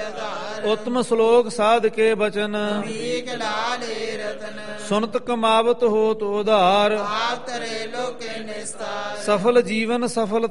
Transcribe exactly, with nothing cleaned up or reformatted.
ਉਤਮ ਸ਼ਲੋਕ ਸਾਧ ਕੇ ਬਚਨ ਭੀਖ ਲਾਲੇ ਰਤਨ ਸੁਨਤ ਕਮਾਵਤ ਹੋਤ ਉਧਾਰ ਆਪ ਤਰੇ ਲੋਕੇ ਨਿਸਤਾਰ ਸਫਲ ਜੀਵਨ ਸਫਲ